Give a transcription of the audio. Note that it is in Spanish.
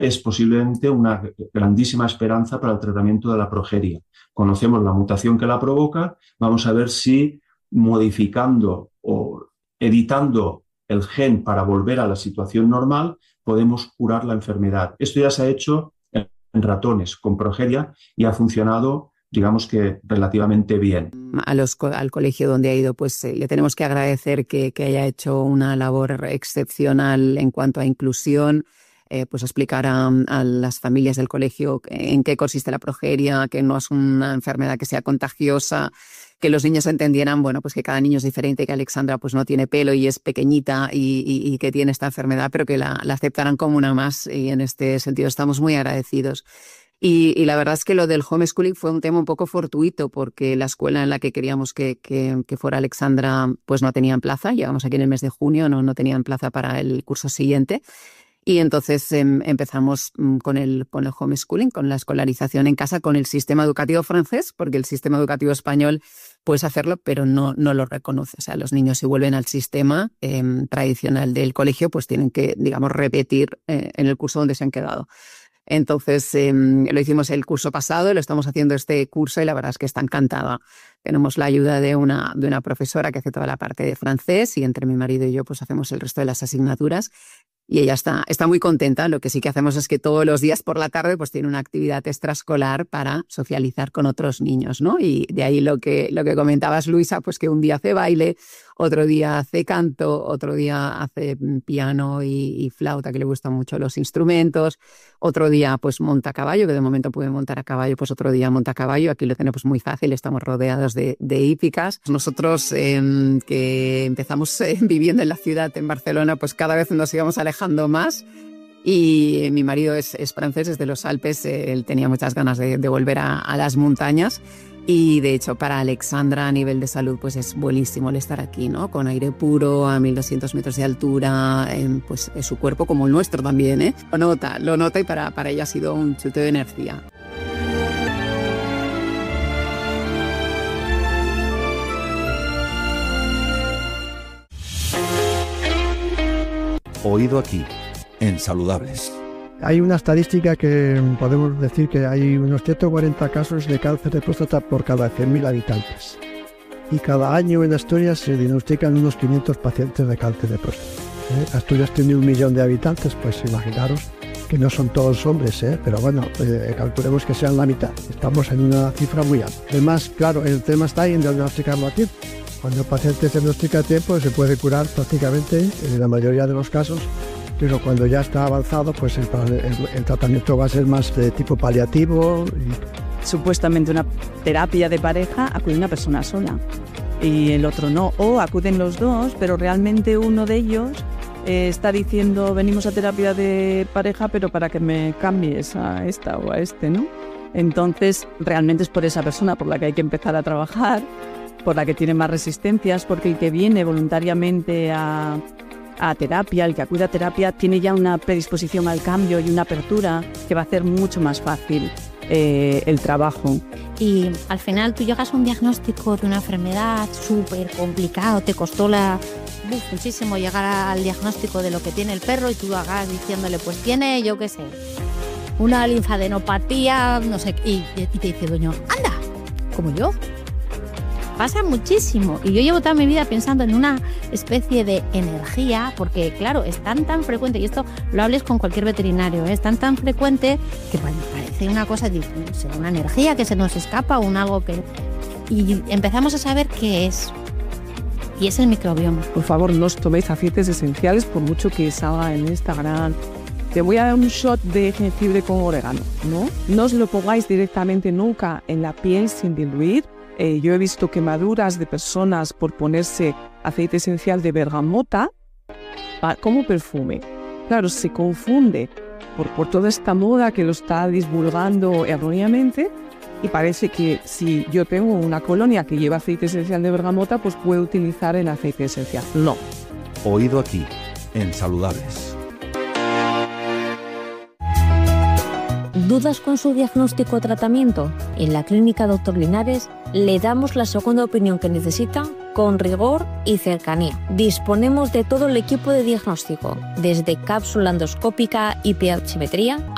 es posiblemente una grandísima esperanza para el tratamiento de la progeria. Conocemos la mutación que la provoca, vamos a ver si modificando o editando el gen para volver a la situación normal podemos curar la enfermedad. Esto ya se ha hecho en ratones con progeria y ha funcionado, digamos que relativamente bien. Al colegio donde ha ido, pues le tenemos que agradecer que haya hecho una labor excepcional en cuanto a inclusión, pues explicar a las familias del colegio en qué consiste la progeria, que no es una enfermedad que sea contagiosa, que los niños entendieran, bueno, pues que cada niño es diferente, que Alexandra pues no tiene pelo y es pequeñita y que tiene esta enfermedad, pero que la aceptaran como una más, y en este sentido estamos muy agradecidos. Y la verdad es que lo del homeschooling fue un tema un poco fortuito, porque la escuela en la que queríamos que fuera Alexandra pues no tenían plaza. Llegamos aquí en el mes de junio, no tenían plaza para el curso siguiente. Y entonces empezamos con el homeschooling, con la escolarización en casa, con el sistema educativo francés, porque el sistema educativo español puedes hacerlo, pero no lo reconoce. O sea, los niños, si vuelven al sistema tradicional del colegio, pues tienen que, digamos, repetir en el curso donde se han quedado. Entonces lo hicimos el curso pasado, lo estamos haciendo este curso y la verdad es que está encantada. Tenemos la ayuda de una profesora que hace toda la parte de francés, y entre mi marido y yo pues hacemos el resto de las asignaturas. Y ella está muy contenta. Lo que sí que hacemos es que todos los días por la tarde pues tiene una actividad extraescolar para socializar con otros niños, ¿no? Y de ahí lo que comentabas, Luisa, pues que un día hace baile, otro día hace canto, otro día hace piano y flauta, que le gustan mucho los instrumentos, otro día pues monta a caballo, que de momento puede montar a caballo, pues otro día monta a caballo. Aquí lo tenemos muy fácil, estamos rodeados de hípicas. Nosotros que empezamos viviendo en la ciudad, en Barcelona, pues cada vez nos íbamos alejando más. Y mi marido es francés, es de los Alpes, él tenía muchas ganas de volver a las montañas. Y de hecho para Alexandra a nivel de salud pues es buenísimo el estar aquí, ¿no? Con aire puro a 1200 metros de altura, pues su cuerpo como el nuestro también, ¿eh? Lo nota y para ella ha sido un chute de energía. Oído aquí, en Saludables. Hay una estadística que podemos decir que hay unos 140 casos de cáncer de próstata por cada 100.000 habitantes. Y cada año en Asturias se diagnostican unos 500 pacientes de cáncer de próstata. Asturias tiene 1 millón de habitantes, pues imaginaros que no son todos hombres, pero bueno, calculemos que sean la mitad. Estamos en una cifra muy alta. Además, claro, el tema está ahí en diagnosticarlo a tiempo. Cuando el paciente se diagnostica a tiempo se puede curar prácticamente en la mayoría de los casos. Pero cuando ya está avanzado, pues el tratamiento va a ser más de tipo paliativo. Supuestamente una terapia de pareja acude una persona sola y el otro no, o acuden los dos, pero realmente uno de ellos está diciendo venimos a terapia de pareja pero para que me cambies a esta o a este, ¿no? Entonces realmente es por esa persona por la que hay que empezar a trabajar, por la que tiene más resistencias, porque el que viene voluntariamente a terapia, el que acude a terapia, tiene ya una predisposición al cambio y una apertura que va a hacer mucho más fácil el trabajo. Y al final tú llegas a un diagnóstico de una enfermedad súper complicado, te costó muchísimo llegar al diagnóstico de lo que tiene el perro y tú lo hagas diciéndole, pues tiene, yo qué sé, una linfadenopatía, no sé, y te dice dueño, anda, como yo. Pasa muchísimo y yo llevo toda mi vida pensando en una especie de energía, porque claro, es tan frecuente, y esto lo hables con cualquier veterinario, es tan frecuente que parece una cosa, será una energía que se nos escapa o algo que... Y empezamos a saber qué es, y es el microbioma. Por favor, no os toméis aceites esenciales por mucho que salga en Instagram. Te voy a dar un shot de jengibre con orégano, ¿no? No os lo pongáis directamente nunca en la piel sin diluir. Yo he visto quemaduras de personas por ponerse aceite esencial de bergamota como perfume. Claro, se confunde por toda esta moda que lo está divulgando erróneamente y parece que si yo tengo una colonia que lleva aceite esencial de bergamota, pues puedo utilizar el aceite esencial. No. Oído aquí, en Saludables. ¿Dudas con su diagnóstico o tratamiento? En la Clínica Dr. Linares le damos la segunda opinión que necesita con rigor y cercanía. Disponemos de todo el equipo de diagnóstico, desde cápsula endoscópica y pH-metría